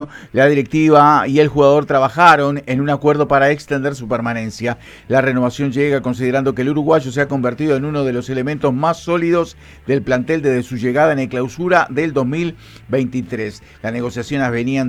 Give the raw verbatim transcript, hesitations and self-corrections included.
la directiva y el jugador trabajaron en un acuerdo para extender su permanencia. La renovación llega considerando que el uruguayo se ha convertido en uno de los elementos más sólidos del plantel desde su llegada en el clausura del dos mil veintitrés. Las negociaciones venían